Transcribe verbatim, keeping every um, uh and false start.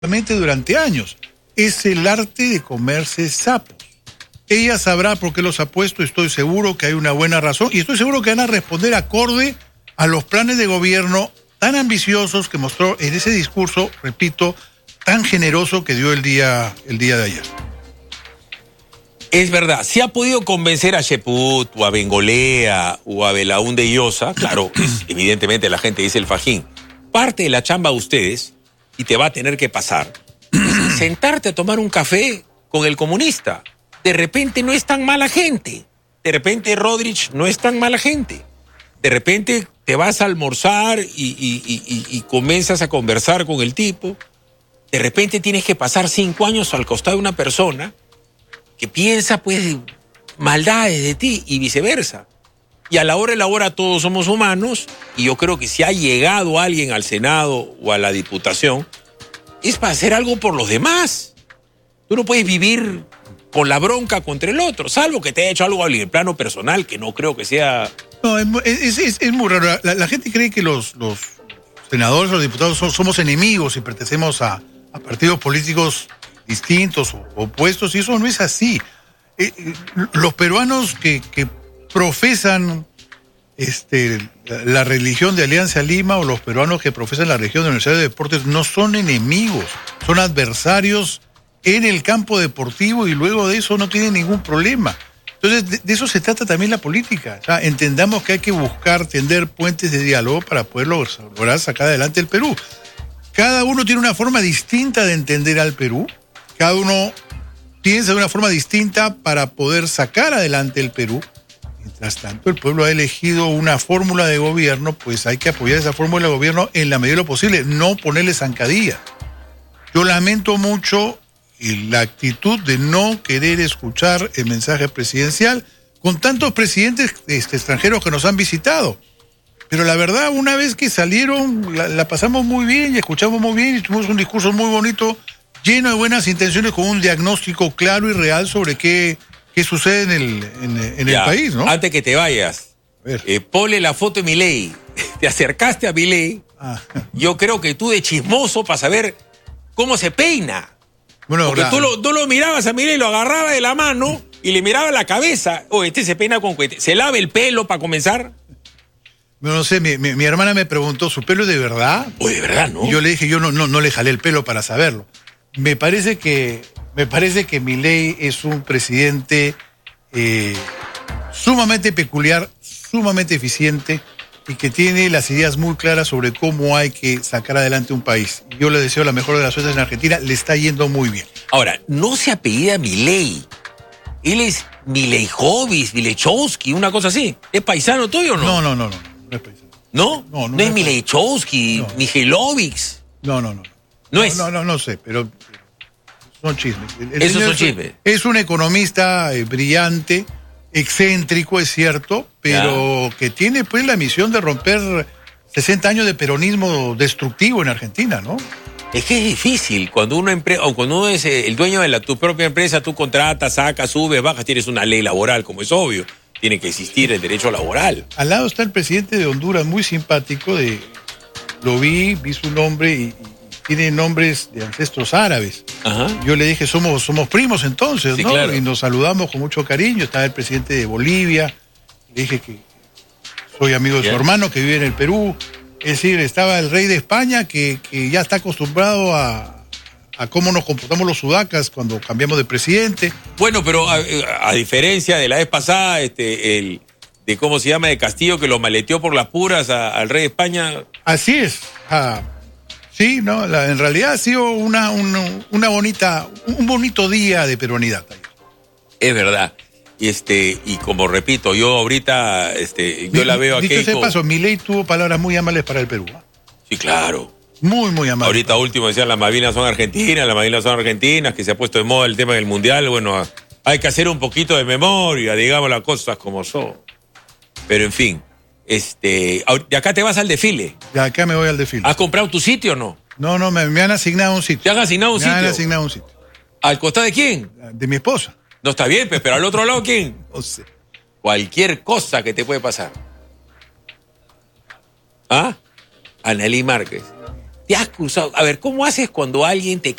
durante años. Es el arte de comerse sapos. Ella sabrá por qué los ha puesto, estoy seguro que hay una buena razón, y estoy seguro que van a responder acorde a los planes de gobierno tan ambiciosos que mostró en ese discurso, repito, tan generoso que dio el día, el día de ayer. Es verdad, si ha podido convencer a Cheput o a Bengolea o a Belaúnde Llosa, claro, es, evidentemente la gente dice el Fajín, parte de la chamba de ustedes, y te va a tener que pasar, es sentarte a tomar un café con el comunista. De repente no es tan mala gente, de repente Rodríguez no es tan mala gente, de repente te vas a almorzar y, y, y, y, y comienzas a conversar con el tipo, de repente tienes que pasar cinco años al costado de una persona que piensa, pues, maldades de ti y viceversa. Y a la hora de la hora todos somos humanos, y yo creo que si ha llegado alguien al Senado o a la Diputación, es para hacer algo por los demás. Tú no puedes vivir con la bronca contra el otro, salvo que te haya hecho algo en el plano personal, que no creo que sea... No, es, es, es muy raro. La, la gente cree que los, los senadores o los diputados son, somos enemigos y pertenecemos a, a partidos políticos distintos o opuestos, y eso no es así. Eh, eh, los peruanos que, que profesan este, la, la religión de Alianza Lima, o los peruanos que profesan la religión de la Universidad de Deportes, no son enemigos, son adversarios en el campo deportivo, y luego de eso no tienen ningún problema. Entonces, de, de eso se trata también la política. O sea, entendamos que hay que buscar, tender puentes de diálogo para poder lograr sacar adelante el Perú. Cada uno tiene una forma distinta de entender al Perú. Cada uno piensa de una forma distinta para poder sacar adelante el Perú. Mientras tanto, el pueblo ha elegido una fórmula de gobierno, pues hay que apoyar esa fórmula de gobierno en la medida de lo posible, no ponerle zancadilla. Yo lamento mucho la actitud de no querer escuchar el mensaje presidencial con tantos presidentes este, extranjeros que nos han visitado. Pero la verdad, una vez que salieron, la, la pasamos muy bien y escuchamos muy bien y tuvimos un discurso muy bonito, lleno de buenas intenciones, con un diagnóstico claro y real sobre qué, qué sucede en el, en, en ya, el país, ¿no? Antes que te vayas, eh, ponle la foto de Milei. Te acercaste a Milei. Ah. Yo creo que tú de chismoso para saber cómo se peina. Bueno, porque tú lo, tú lo mirabas a Milei, lo agarrabas de la mano y le mirabas la cabeza. Oh, este se peina con cohete. ¿Se lava el pelo para comenzar? No, no sé, mi, mi, mi hermana me preguntó, ¿su pelo es de verdad? O de verdad, ¿no? Y yo le dije, yo no, no, no le jalé el pelo para saberlo. Me parece que, me parece que Milei es un presidente eh, sumamente peculiar, sumamente eficiente, y que tiene las ideas muy claras sobre cómo hay que sacar adelante un país. Yo le deseo la mejor de las suertes en Argentina, le está yendo muy bien. Ahora, no se apellida Milei. Él es Mileijovic, Milechowski, una cosa así. ¿Es paisano tuyo o no? No, no, no, no, no es paisano. ¿No? No, no, no, no es Milechowski, no. Mijailovic. No, no, no. No, no es. No, no, no sé, pero son chismes. El Esos son chismes. Es un economista eh, brillante, excéntrico, es cierto, pero ya. que tiene pues la misión de romper sesenta años de peronismo destructivo en Argentina, ¿no? Es que es difícil, cuando uno, empre- o cuando uno es el dueño de la, tu propia empresa, tú contratas, sacas, subes, bajas, tienes una ley laboral, como es obvio, tiene que existir el derecho laboral. Al lado está el presidente de Honduras, muy simpático, de, lo vi, vi su nombre y, y tiene nombres de ancestros árabes. Ajá. Yo le dije, somos, somos primos entonces, sí, ¿no? Claro. Y nos saludamos con mucho cariño. Estaba el presidente de Bolivia, le dije que soy amigo de yeah. su hermano que vive en el Perú. Es decir, estaba el rey de España que, que ya está acostumbrado a, a cómo nos comportamos los sudacas cuando cambiamos de presidente. Bueno, pero a, a diferencia de la vez pasada, este, el, de cómo se llama, de Castillo, que lo maleteó por las puras a, al rey de España. Así es. Ah, sí, no, la, en realidad ha sido una, una, una bonita, un bonito día de peronidad. Es verdad. Y este, y como repito, yo ahorita, este, yo la veo aquí. Dicho ese paso, Milei tuvo palabras muy amables para el Perú. ¿eh? Sí, claro. Muy, muy amables. Ahorita último decían, las Malvinas son argentinas, las Malvinas son argentinas, que se ha puesto de moda el tema del mundial. Bueno, hay que hacer un poquito de memoria, digamos las cosas como son. Pero en fin, este, de acá te vas al desfile. De acá me voy al desfile. ¿Has comprado tu sitio o no? No, no, me, me han asignado un sitio. ¿Te han asignado un me sitio? Me han asignado un sitio. ¿Al costado de quién? De mi esposa. No está bien, pero al otro lado, ¿quién? No sé. Cualquier cosa que te puede pasar. ¿Ah? Analí Márquez. te has cruzado. A ver, ¿cómo haces cuando alguien te